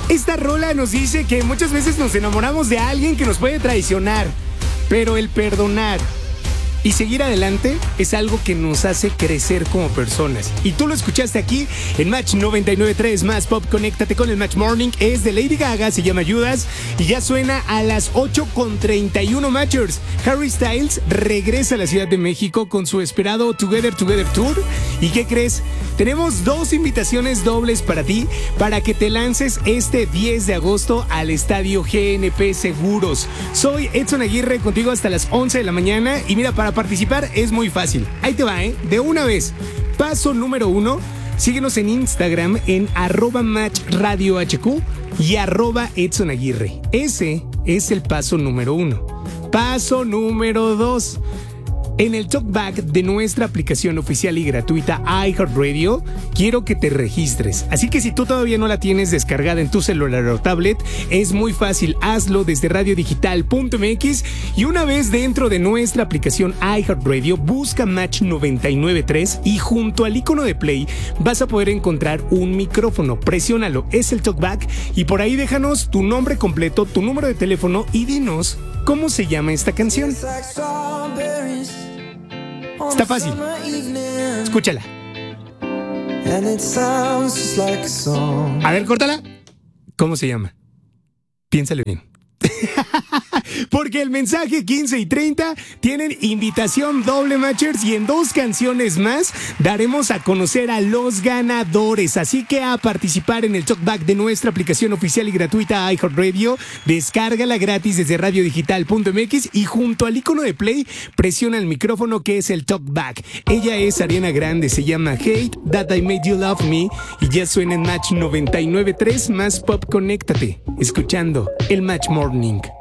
Esta rola nos dice que muchas veces nos enamoramos de alguien que nos puede traicionar, pero el perdonar y seguir adelante es algo que nos hace crecer como personas. Y tú lo escuchaste aquí en Match 99.3 Más Pop. Conéctate con el Match Morning. Es de Lady Gaga, se llama Judas y ya suena a las 8:31 Matchers. Harry Styles regresa a la Ciudad de México con su esperado Together Tour. ¿Y qué crees? Tenemos 2 invitaciones dobles para ti para que te lances este 10 de agosto al Estadio GNP Seguros. Soy Edson Aguirre, contigo hasta las 11 de la mañana. Y mira, para participar es muy fácil. Ahí te va, de una vez. Paso número 1. Síguenos en Instagram en @matchradiohq y @EdsonAguirre. Ese es el paso número 1. Paso número 2. En el talkback de nuestra aplicación oficial y gratuita iHeartRadio, quiero que te registres. Así que si tú todavía no la tienes descargada en tu celular o tablet, es muy fácil. Hazlo desde radiodigital.mx y una vez dentro de nuestra aplicación iHeartRadio, busca Match 99.3 y junto al icono de play vas a poder encontrar un micrófono. Presiónalo, es el talkback y por ahí déjanos tu nombre completo, tu número de teléfono y dinos cómo se llama esta canción. Está fácil. Escúchala. A ver, córtala. ¿Cómo se llama? Piénsale bien. Porque el mensaje 15 y 30 tienen invitación doble, Matchers, y en 2 canciones más daremos a conocer a los ganadores. Así que a participar en el talkback de nuestra aplicación oficial y gratuita iHeartRadio, descárgala gratis desde radiodigital.mx y junto al icono de play presiona el micrófono que es el talkback. Ella es Ariana Grande, se llama Hate That I Made You Love Me y ya suena en Match 99.3 Más Pop. Conéctate, escuchando el Match Morning.